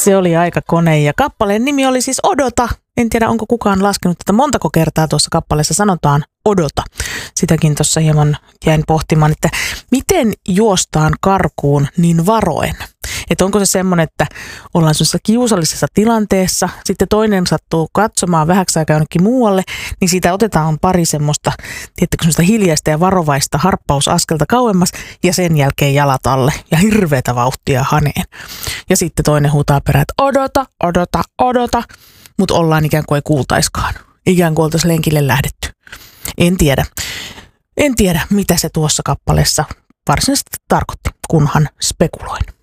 Se oli aikakone ja kappaleen nimi oli siis Odota. En tiedä, onko kukaan laskenut tätä montako kertaa tuossa kappaleessa sanotaan odota. Sitäkin tuossa hieman jäin pohtimaan, että miten juostaan karkuun niin varoen. Että onko se semmoinen, että ollaan semmoisessa kiusallisessa tilanteessa, sitten toinen sattuu katsomaan vähäksi aikaa jonnekin muualle, niin siitä otetaan pari semmoista, tiedättekö, semmoista hiljaista ja varovaista harppausaskelta kauemmas ja sen jälkeen jalat alle ja hirveätä vauhtia haneen. Ja sitten toinen huutaa perään, että odota, odota, odota, mutta ollaan ikään kuin ei kuultaiskaan. Ikään kuin oltaisiin lenkille lähdetty. En tiedä, mitä se tuossa kappaleessa varsinaisesti tarkoitti, kunhan spekuloin.